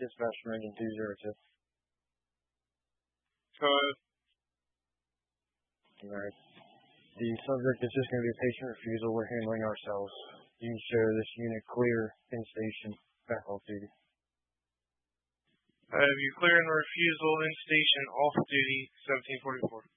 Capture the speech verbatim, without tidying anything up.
Dispatch Rating two zero two. Go ahead. Alright. The subject is just going to be a patient refusal. We're handling ourselves. You can show this unit clear in station. Back off duty. I have you clear and refusal in station off duty seventeen forty-four.